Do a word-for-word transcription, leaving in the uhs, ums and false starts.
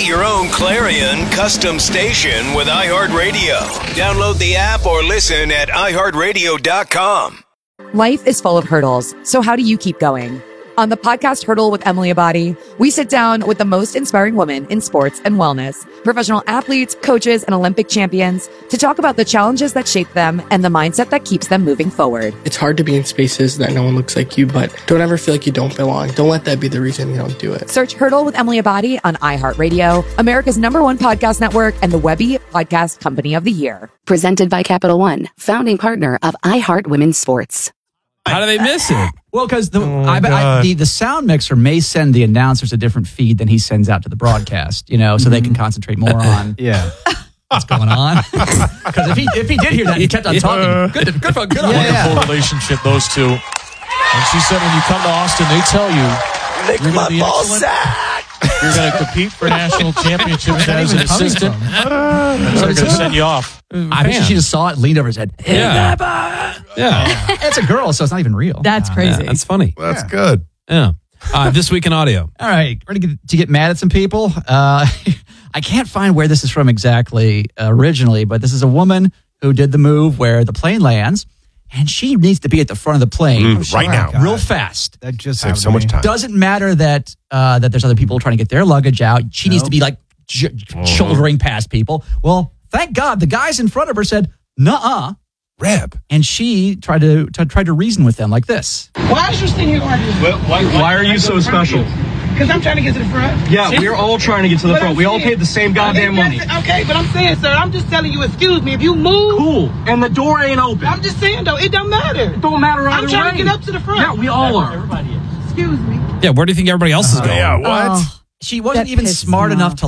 your own Clarion custom station with iHeartRadio. Download the app or listen at i heart radio dot com. Life is full of hurdles, so how do you keep going? On the podcast Hurdle with Emily Abadi, we sit down with the most inspiring women in sports and wellness, professional athletes, coaches, and Olympic champions to talk about the challenges that shape them and the mindset that keeps them moving forward. It's hard to be in spaces that no one looks like you, but don't ever feel like you don't belong. Don't let that be the reason you don't do it. Search Hurdle with Emily Abadi on iHeartRadio, America's number one podcast network, and the Webby Podcast Company of the Year. Presented by Capital One, founding partner of iHeart Women's Sports. How do they miss it? Well, because the, Oh, I, I, the the sound mixer may send the announcers a different feed than he sends out to the broadcast, you know, so they can concentrate more on Yeah. what's going on. Because if he if he did hear that and he kept on talking, good, good, good, good on him. Wonderful relationship, those two. And she said when you come to Austin, they tell you Lick you're my going to be ball excellent. sack. You're going to compete for national championships as an even coming assistant. from? And they're going to send you off. I bet she just saw it, leaned over his head. Yeah. Yeah. It's a girl, so it's not even real. That's crazy. Yeah, that's funny. That's good. Yeah. Uh, this week in audio. All right, ready to get, to get mad at some people? Uh, I can't find where this is from exactly uh, originally, but this is a woman who did the move where the plane lands, and she needs to be at the front of the plane Mm, right now. real fast. That just Save so much time. Doesn't matter that uh, that there's other people trying to get their luggage out. She needs to be like j- shouldering past people. Well, thank God the guys in front of her said, "Nuh-uh." Reb. And she tried to, to try to reason with them like this. Why is you sitting here arguing? Well, why, why are you so special? Because I'm trying to get to the front. Yeah, we're all trying to get to the But front. I'm We all saying- paid the same goddamn money. Okay, but I'm saying, sir, I'm just telling you, excuse me, if you move. Cool. And the door ain't open. I'm just saying, though, it don't matter. It don't matter either I'm trying way. to get up to the front. Yeah, we all are. Everybody is. Excuse me. Yeah, where do you think everybody else is going? Yeah, what? She wasn't That even pisses smart me enough off. to